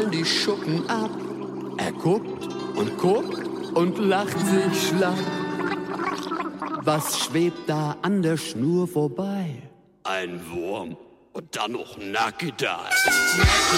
fahren die Schuppen ab. Er guckt und lacht sich schlapp. Was schwebt da an der Schnur vorbei? Ein Wurm und dann noch Nackedei.